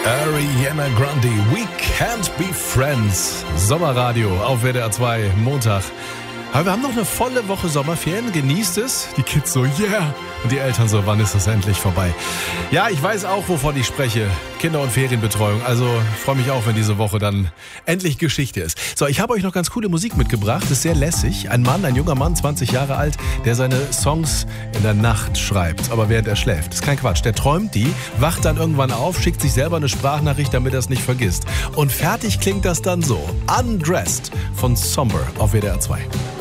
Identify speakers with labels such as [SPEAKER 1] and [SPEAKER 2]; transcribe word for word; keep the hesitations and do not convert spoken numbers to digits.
[SPEAKER 1] Ariana Grande, We Can't Be Friends. Sommerradio auf W D R zwei, Montag. Aber wir haben noch eine volle Woche Sommerferien. Genießt es. Die Kids so, yeah. Und die Eltern so, wann ist es endlich vorbei? Ja, ich weiß auch, wovon ich spreche. Kinder- und Ferienbetreuung. Also ich freue mich auch, wenn diese Woche dann endlich Geschichte ist. So, ich habe euch noch ganz coole Musik mitgebracht. Ist sehr lässig. Ein Mann, ein junger Mann, zwanzig Jahre alt, der seine Songs in der Nacht schreibt, aber während er schläft. Das ist kein Quatsch. Der träumt die, wacht dann irgendwann auf, schickt sich selber eine Sprachnachricht, damit er es nicht vergisst. Und fertig klingt das dann so. Undressed von Somber auf W D R zwei.